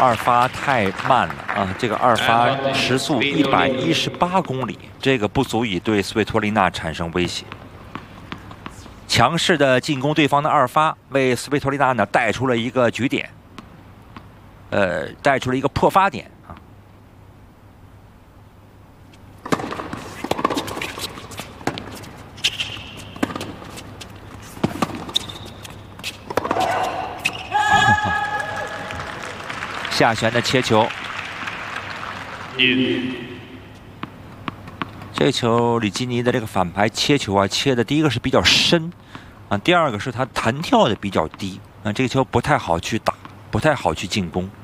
二发太慢了啊！这个二发时速118公里，这个不足以对斯维托利娜产生威胁。强势的进攻对方的二发，为斯维托利娜呢带出了一个局点，带出了一个破发点啊。下旋的切球，这球里基尼的这个反拍切球啊，切的第一个是比较深啊，第二个是他弹跳的比较低啊，这个球不太好去打，不太好去进攻。